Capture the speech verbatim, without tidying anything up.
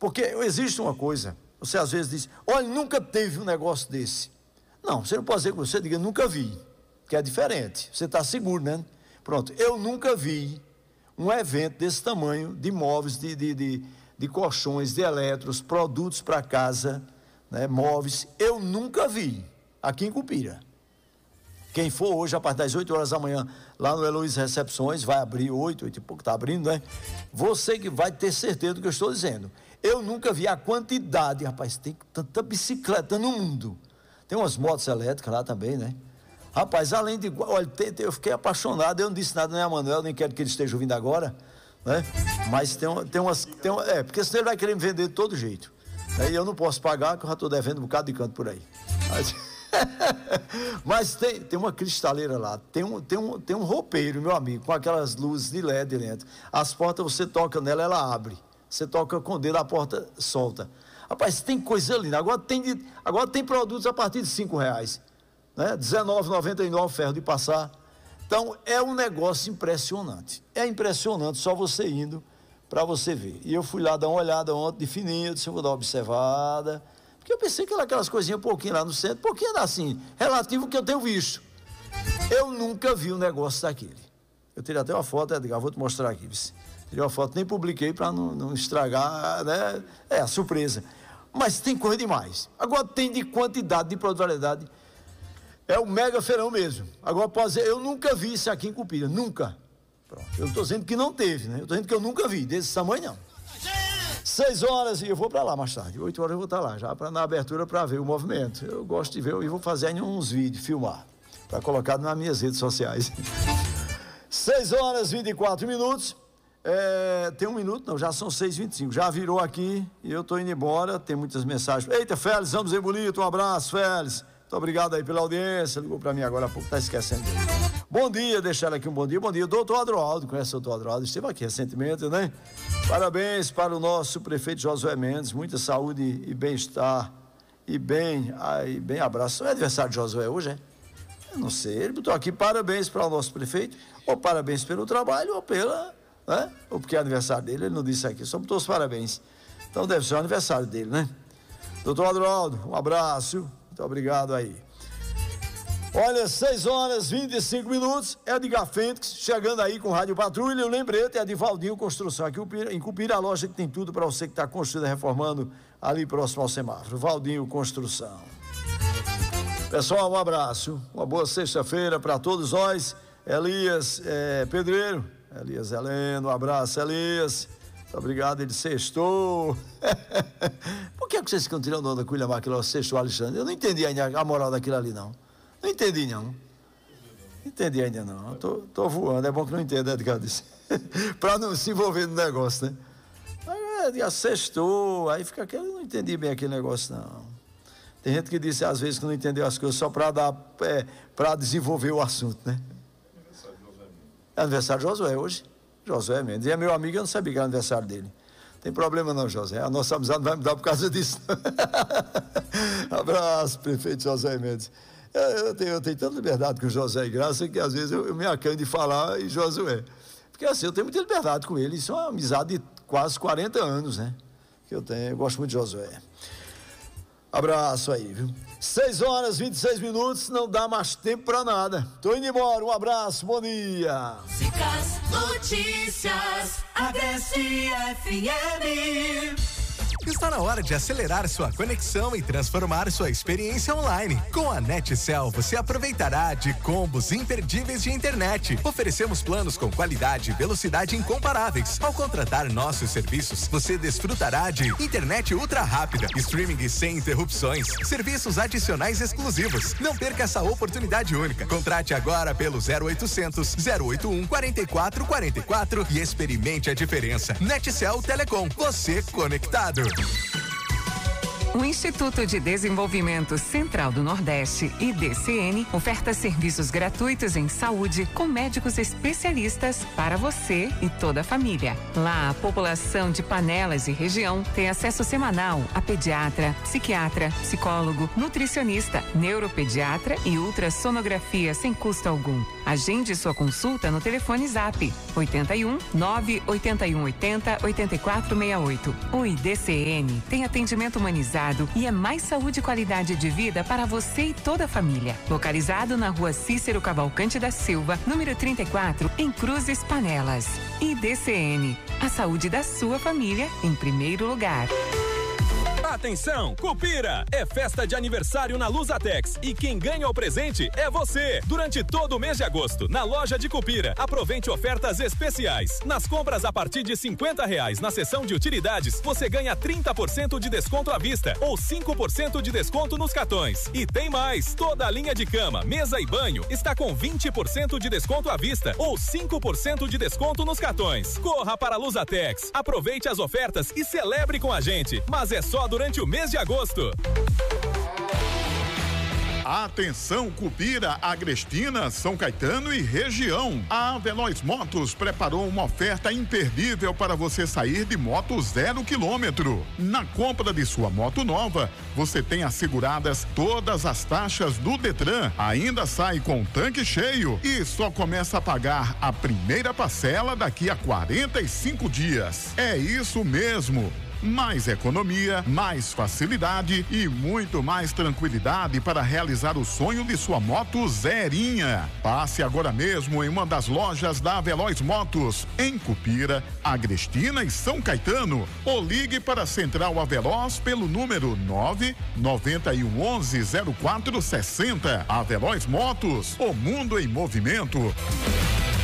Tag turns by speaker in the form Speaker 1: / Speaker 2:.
Speaker 1: Porque existe uma coisa, você às vezes diz, olha, nunca teve um negócio desse. Não, você não pode dizer que você diga, nunca vi, que é diferente, você está seguro, né? Pronto, eu nunca vi um evento desse tamanho, de móveis, de, de, de, de colchões, de eletros, produtos para casa, né, móveis, eu nunca vi, aqui em Cupira. Quem for hoje, a partir das oito horas da manhã, lá no Heloísa Recepções, vai abrir oito, oito e pouco, está abrindo, né? Você que vai ter certeza do que eu estou dizendo. Eu nunca vi a quantidade, rapaz, tem tanta bicicleta no mundo. Tem umas motos elétricas lá também, né? Rapaz, além de... Olha, tem, tem, eu fiquei apaixonado, eu não disse nada nem a Manuel, nem quero que ele esteja ouvindo agora, né? Mas tem, tem umas... Tem uma, é, porque senão ele vai querer me vender de todo jeito. Né? E eu não posso pagar, que eu já estou devendo um bocado de canto por aí. Mas... Mas tem, tem uma cristaleira lá, tem um, tem, um, tem um roupeiro, meu amigo, com aquelas luzes de L E D dentro. As portas, você toca nela, ela abre. Você toca com o dedo, a porta solta. Rapaz, tem coisa linda. Agora tem, de, agora tem produtos a partir de cinco reais, né? dezenove reais e noventa e nove centavos ferro de passar. Então é um negócio impressionante. É impressionante só você indo para você ver. E eu fui lá dar uma olhada ontem de fininho, eu disse, eu vou dar uma observada. Porque eu pensei que era aquelas coisinhas, pouquinho lá no centro, pouquinho assim, relativo ao que eu tenho visto. Eu nunca vi um negócio daquele. Eu tirei até uma foto, Edgar, vou te mostrar aqui. Tirei uma foto, nem publiquei para não, não estragar, né? É, a surpresa. Mas tem coisa demais. Agora tem de quantidade, de produtividade. É o mega feirão mesmo. Agora pode dizer, eu nunca vi isso aqui em Cupira, nunca. Pronto. Eu estou dizendo que não teve, né? Eu estou dizendo que eu nunca vi, desse tamanho não. Seis horas e eu vou para lá mais tarde. Oito horas eu vou estar lá, já pra, na abertura para ver o movimento. Eu gosto de ver e vou fazer aí uns vídeos, filmar, para colocar nas minhas redes sociais. Seis horas e vinte e quatro minutos. É, tem um minuto, não, já são seis e vinte e cinco. Já virou aqui e eu estou indo embora. Tem muitas mensagens. Eita, Félix, vamos ver bonito. Um abraço, Félix. Muito obrigado aí pela audiência. Ligou para mim agora há pouco, está esquecendo dele. Bom dia, deixar aqui um bom dia. Bom dia, doutor Adroaldo. Conhece o doutor Adroaldo? Esteve aqui recentemente, né? Parabéns para o nosso prefeito Josué Mendes. Muita saúde e bem-estar. E bem, aí, bem abraço. É aniversário de Josué hoje, é? Eu não sei. Ele botou aqui parabéns para o nosso prefeito. Ou parabéns pelo trabalho, ou pela, né? Ou porque é aniversário dele. Ele não disse aqui, só botou os parabéns. Então deve ser o aniversário dele, né? Doutor Adroaldo, um abraço. Muito obrigado aí. Olha, seis horas e vinte e cinco minutos, Edgar Fênix, chegando aí com Rádio Patrulha, o lembrete é de Valdinho Construção, aqui em Cupira, a loja que tem tudo para você que está construindo e reformando ali próximo ao semáforo, Valdinho Construção. Pessoal, um abraço, uma boa sexta-feira para todos nós. Elias é, Pedreiro, Elias Heleno, um abraço, Elias. Muito obrigado, ele sextou. Por que, é que vocês ficam tirando onda com o William Aquilo, sextou, Alexandre? Eu não entendi ainda a moral daquilo ali, não. Não entendi, não. Não entendi ainda, não. Tô, tô voando, é bom que não entenda, Edgar disse. Para não se envolver no negócio, né? Aí, sextou, aí fica aquele, não entendi bem aquele negócio, não. Tem gente que disse, às vezes, que não entendeu as coisas só para dar, é, para desenvolver o assunto, né? É aniversário de Josué hoje. Josué Mendes. E é meu amigo, eu não sabia que era aniversário dele. Tem problema não, José. A nossa amizade não vai mudar por causa disso. Abraço, prefeito Josué Mendes. Eu, eu, tenho, eu tenho tanta liberdade com o José e Graça que às vezes eu, eu me acanho de falar em Josué. Porque assim, eu tenho muita liberdade com ele. Isso é uma amizade de quase quarenta anos, né? Que eu tenho. Eu gosto muito de Josué. Abraço aí, viu? seis horas e vinte e seis minutos, não dá mais tempo pra nada. Tô indo embora, um abraço, bom dia.
Speaker 2: Músicas, notícias, Agreste F M.
Speaker 3: Está na hora de acelerar sua conexão e transformar sua experiência online. Com a NetCell, você aproveitará de combos imperdíveis de internet. Oferecemos planos com qualidade e velocidade incomparáveis. Ao contratar nossos serviços, você desfrutará de internet ultra rápida, streaming sem interrupções, serviços adicionais exclusivos. Não perca essa oportunidade única. Contrate agora pelo zero oitocentos, zero oito um, quatro quatro quatro quatro e experimente a diferença. NetCell Telecom, você conectado.
Speaker 4: O Instituto de Desenvolvimento Central do Nordeste, I D C N, oferta serviços gratuitos em saúde com médicos especialistas para você e toda a família. Lá, a população de Panelas e região tem acesso semanal a pediatra, psiquiatra, psicólogo, nutricionista, neuropediatra e ultrassonografia sem custo algum. Agende sua consulta no telefone Zap oitenta e um, nove oitenta e um oitenta, oitenta e quatro sessenta e oito. O I D C N tem atendimento humanizado e é mais saúde e qualidade de vida para você e toda a família. Localizado na rua Cícero Cavalcante da Silva, número trinta e quatro, em Cruzes Panelas. I D C N, a saúde da sua família em primeiro lugar.
Speaker 5: Atenção, Cupira! É festa de aniversário na Lusatex e quem ganha o presente é você. Durante todo o mês de agosto, na loja de Cupira, aproveite ofertas especiais. Nas compras a partir de cinquenta reais na seção de utilidades, você ganha trinta por cento de desconto à vista ou cinco por cento de desconto nos cartões. E tem mais! Toda a linha de cama, mesa e banho está com vinte por cento de desconto à vista ou cinco por cento de desconto nos cartões. Corra para a Lusatex, aproveite as ofertas e celebre com a gente. Mas é só durante Durante o mês de agosto.
Speaker 6: Atenção, Cupira, Agrestina, São Caetano e região. A Veloz Motos preparou uma oferta imperdível para você sair de moto zero quilômetro. Na compra de sua moto nova, você tem asseguradas todas as taxas do Detran, ainda sai com tanque cheio e só começa a pagar a primeira parcela daqui a quarenta e cinco dias. É isso mesmo. Mais economia, mais facilidade e muito mais tranquilidade para realizar o sonho de sua moto zerinha. Passe agora mesmo em uma das lojas da Veloz Motos, em Cupira, Agrestina e São Caetano. Ou ligue para a Central Aveloz pelo número nove nove um um um zero quatro seis zero. A Veloz Motos, o mundo em movimento.